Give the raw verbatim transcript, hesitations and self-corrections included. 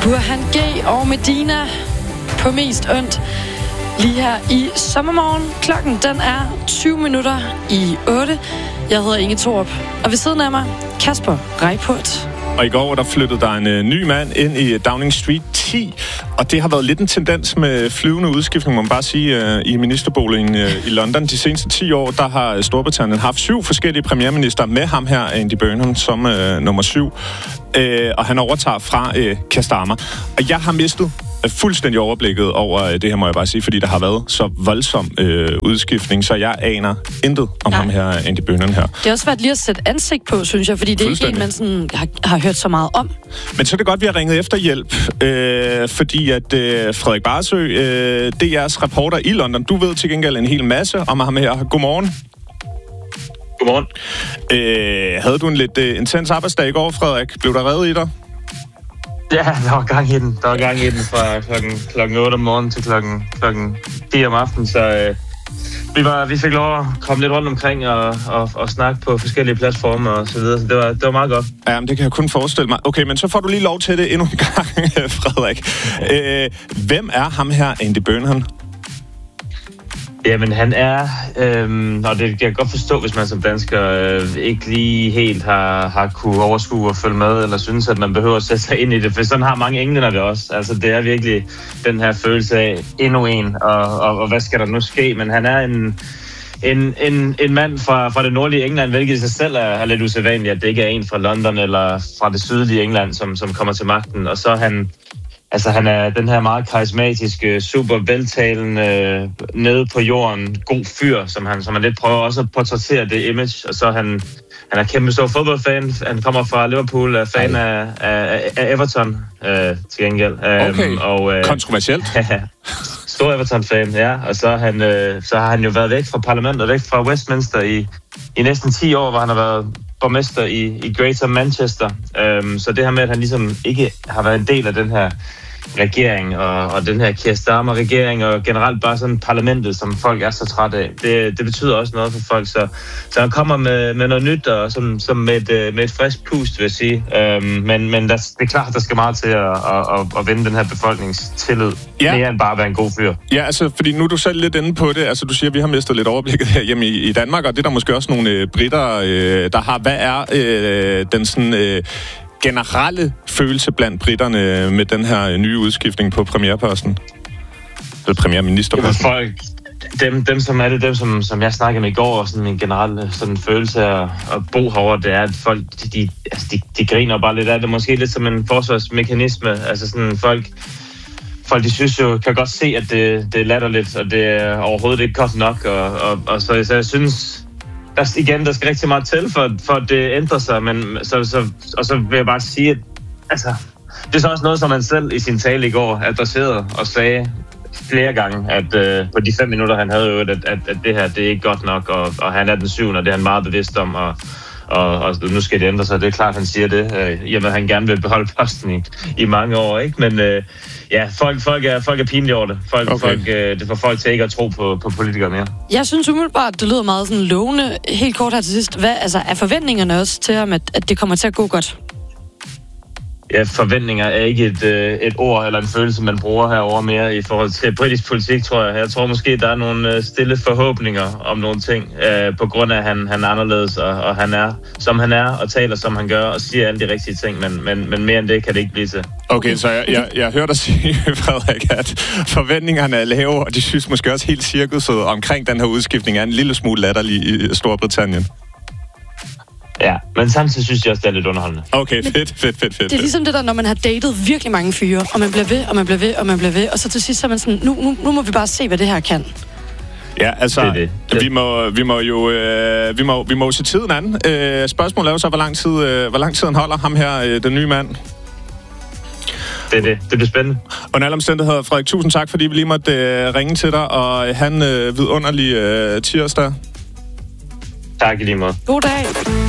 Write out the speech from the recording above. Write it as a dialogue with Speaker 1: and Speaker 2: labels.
Speaker 1: Burhan G og Medina på Mest Ondt. Lige her i sommermorgen. Klokken den er tyve minutter i otte. Jeg hedder Inge Thorup, og ved siden af mig, Kasper Reippurt.
Speaker 2: Og i går, der flyttede der en uh, ny mand ind i Downing Street ti, og det har været lidt en tendens med flyvende udskiftning, må man bare sige, uh, i ministerboligen uh, i London. De seneste ti år, der har Storbritannien haft syv forskellige premierminister med ham her, Andy Burnham, som uh, nummer syv, uh, og han overtager fra uh, Keir Starmer. Og jeg har mistet fuldstændig overblikket over det her, må jeg bare sige, fordi der har været så voldsom øh, udskiftning, så jeg aner intet om Nej. ham her, Andy Burnham her.
Speaker 1: Det er også svært lige at sætte ansigt på, synes jeg, fordi det er ikke en, man sådan har, har hørt så meget om.
Speaker 2: Men så er det godt, vi har ringet efter hjælp, øh, fordi at øh, Frederik Barsø, øh, D R's reporter i London, du ved til gengæld en hel masse om ham her. Godmorgen.
Speaker 3: Godmorgen.
Speaker 2: Øh, havde du en lidt øh, intens arbejdsdag i går, Frederik? Blev der reddet i dig?
Speaker 3: Ja, der var gang i den. Der var gang i den fra klokken, klokken otte om morgenen til klokken, klokken fire om aftenen, så øh, vi, var, vi fik lov at komme lidt rundt omkring og, og, og snakke på forskellige platforme og så videre, så det var, det var meget godt.
Speaker 2: Ja, men det kan jeg kun forestille mig. Okay, men så får du lige lov til det endnu en gang, Frederik. Øh, hvem er ham her, Andy Burnham?
Speaker 3: Jamen, han er, øhm, og det kan jeg godt forstå, hvis man som dansker øh, ikke lige helt har, har kunne overskue og følge med, eller synes, at man behøver at sætte sig ind i det, for sådan har mange englænder det også. Altså, det er virkelig den her følelse af endnu en, og, og, og hvad skal der nu ske? Men han er en, en, en, en mand fra, fra det nordlige England, hvilket i sig selv er, er lidt usædvanligt, at det ikke er en fra London eller fra det sydlige England, som, som kommer til magten, og så er han... Altså, han er den her meget karismatiske, super veltalende, nede på jorden, god fyr, som han, som han lidt prøver også at portrættere det image. Og så er han, han er kæmpe stor fodboldfan. Han kommer fra Liverpool, er fan af, af, af Everton øh, til gengæld.
Speaker 2: Okay, um, og, øh, kontroversielt.
Speaker 3: Stor Everton-fan, ja. Og så, han, øh, så har han jo været væk fra parlamentet, væk fra Westminster i, i næsten ti år, hvor han har været borgmester i, i Greater Manchester. Um, så det her med, at han ligesom ikke har været en del af den her regering, og, og den her Keir Starmer-regering, og generelt bare sådan parlamentet, som folk er så trætte af, det, det betyder også noget for folk. Så, så han kommer med, med noget nyt, og som, som med, et, med et frisk pust, vil jeg sige. Um, men men der, det er klart, der skal meget til at, at, at, at vinde den her befolkningstillid, ja. Mere end bare at være en god fyr.
Speaker 2: Ja, altså, fordi nu er du selv lidt inde på det. Altså, du siger, at vi har mistet lidt overblikket her hjemme i, i Danmark, og det er der måske også nogle øh, britter, øh, der har. Hvad er øh, den sådan... Øh, generelle følelse blandt britterne med den her nye udskiftning på premierposten? Eller premierministerposten?
Speaker 3: Folk, dem, dem som er det, dem som, som jeg snakkede med i går, og sådan en generel sådan følelse af at bo herovre, det er, at folk, de, altså de, de griner bare lidt af det. Måske lidt som en forsvarsmekanisme. Altså sådan folk, folk de synes jo, kan godt se, at det, det er latterligt, og det er overhovedet ikke godt nok. Og, og, og så, så jeg synes... Der, igen, der skal rigtig meget til, for, for at det ændrer sig, men så, så, og så vil jeg bare sige, at altså, det er så også noget, som han selv i sin tale i går adresserede og sagde flere gange, at øh, på de fem minutter, han havde jo, at, at, at det her, det er ikke godt nok, og, og han er den syvende, og det er han meget bevidst om, og, og, og nu skal det ændre sig. Det er klart, han siger det, øh, i og med, at han gerne vil beholde posten i, i mange år, ikke? Men øh, ja, folk, folk, er, folk er pinlige over det. Folk, okay. folk, øh, det får folk til ikke at tro på, på politikere mere.
Speaker 1: Jeg synes umiddelbart, det lyder meget sådan lovende. Helt kort her til sidst. Hvad, altså, er forventningerne også til ham, at, at det kommer til at gå godt?
Speaker 3: Ja, forventninger er ikke et, øh, et ord eller en følelse, man bruger herover mere i forhold til britisk politik, tror jeg. Jeg tror måske, der er nogle øh, stille forhåbninger om nogle ting, øh, på grund af, at han, han er anderledes, og, og han er, som han er, og taler, som han gør, og siger alle de rigtige ting, men, men, men mere end det kan det ikke blive til.
Speaker 2: Okay, så jeg, jeg, jeg hørte dig sige, Frederik, at forventningerne er lave, og de synes måske også helt cirkuset omkring den her udskiftning er en lille smule latterlig i Storbritannien.
Speaker 3: Ja, men samtidig synes jeg også, det er lidt underholdende.
Speaker 2: Okay, fedt, fedt, fedt, fedt.
Speaker 1: Det er ligesom det der, når man har datet virkelig mange fyre, og man bliver ved, og man bliver ved, og man bliver ved, og så til sidst så er man sådan, nu, nu, nu må vi bare se, hvad det her kan.
Speaker 2: Ja, altså,
Speaker 3: det det. Det.
Speaker 2: Vi, må, vi må jo øh, vi må, vi må se tiden an. Øh, spørgsmålet er jo så, hvor lang tid, øh, hvor lang tid han holder ham her, øh, den nye mand.
Speaker 3: Det er det. Det bliver spændende.
Speaker 2: Under alle omstændigheder, Frederik, tusind tak, fordi vi lige måtte øh, ringe til dig, og han øh, vidunderlig øh, tirsdag.
Speaker 3: Tak i lige måde.
Speaker 1: God dag.